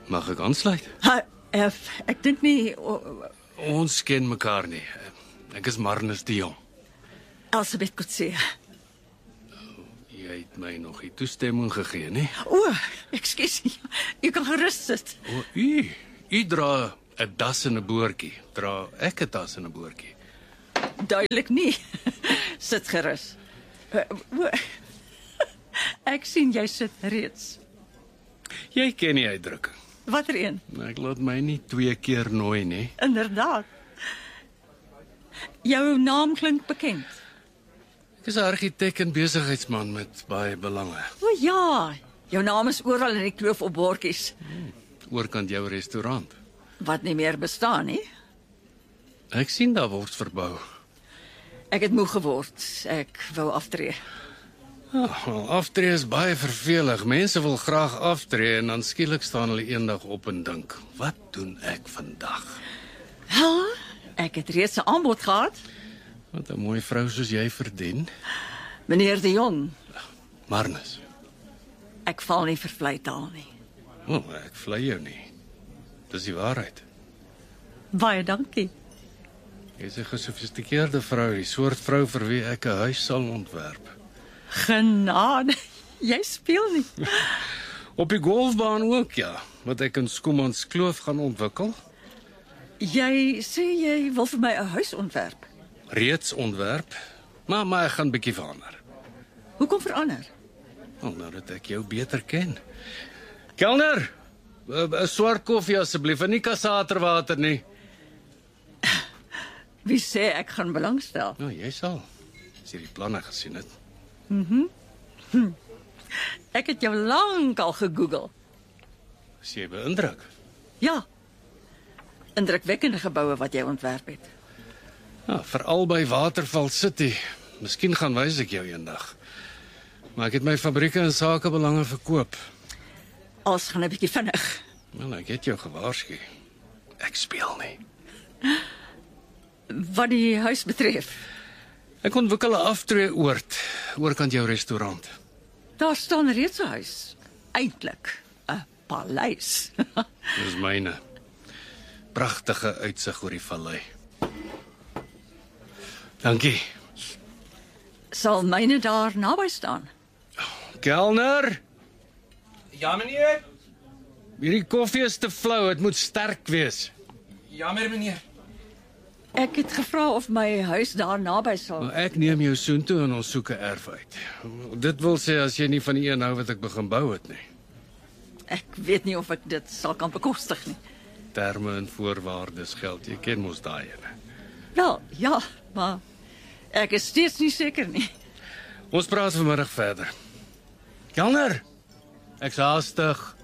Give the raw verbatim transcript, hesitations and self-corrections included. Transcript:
Mag ek aansluit? Ha, uh, ek dink nie... Uh, Ons ken mekaar nie. Ek is Marnus de Jong. Elsabeth Kutse. Jy het my nog die toestemming gegee, nie? O, ekskuus. Jy kan gerus sit. O, u, u dra 'n das en 'n boortjie. Dra ek 'n das en 'n boortjie? Duidelik nie. Sit gerus. Uh, o, ek sien jy sit reeds. Jy ken die uitdrukking. Watter een? Ek laat my nie twee keer nooi nie. Inderdaad. Jou naam klink bekend. Ek is 'n argitek en besigheidsman met baie belange. O ja, jou naam is oral in die kloof op bordjies. Hmm, oorkant jou restaurant. Wat nie meer bestaan nie. Ek sien daar word verbou. Ek het moeg geword. Ek wou aftree. Oh, wel, aftree is baie vervelig. Mense wil graag aftree en dan skielik staan hulle eendag op en dink, wat doen ek vandag? Ja, ek het reeds 'n aanbod gehad. Wat 'n mooi vrou soos jy verdien. Meneer de Jong, Marnus. ek val nie vir vleitaal nie. O, oh, ek vlei jou nie. Dis die waarheid. Baie dankie. Jy's 'n gesofistikeerde vrou, die soort vrou vir wie ek 'n huis sal ontwerp. Genade, jy speel nie. Op die golfbaan ook, ja, wat ek in Schoemans Kloof gaan ontwikkel. Jy sê jy wil vir my 'n huis ontwerp. Reeds ontwerp, maar maar ek gaan bietjie verander. Hoekom verander? Wel, nou dat ek jou beter ken. Kelner, 'n swart koffie asseblief en nie kasaterwater nie. Wie sê ek gaan belangstel? Nou, jy sal. As jy die planne gesien het. Mhm. Hm. Ek het jou lank al gegoogel. Is jy beïndruk? Ja. Indrukwekkende geboue wat jy ontwerp het. Ja, veral by Waterval City. Miskien gaan wys ek jou eendag. Maar ek het my fabrieke en sakebelange verkoop. Ons gaan 'n bietjie vinnig. Wel, ek het jou gewaarsku. Ek speel nie. Wat die huis betref. Ek ontwikkel 'n aftreeoord oorkant jou restaurant. Daar staan reeds 'n huis. Eintlik 'n paleis. Dis myne. Pragtige uitsig oor die vallei. Dankie. Sal myne daar naby staan? Kelner, Ja, meneer. hierdie koffie is te flou, dit moet sterk wees. Jammer, meneer. Ek het gevra of my huis daar naby sal. Maar ek neem jou soontoe en ons soek 'n erf uit. Dit wil sê as jy nie van die een hou wat ek begin bou het nie. Ek weet nie of ek dit sal kan bekostig nie. Terme en voorwaardes geld, jy ken mos daai ene. Wel, ja, maar ek is steeds nie seker nie. Ons praat vanmiddag verder. Kelner, ek's haastig.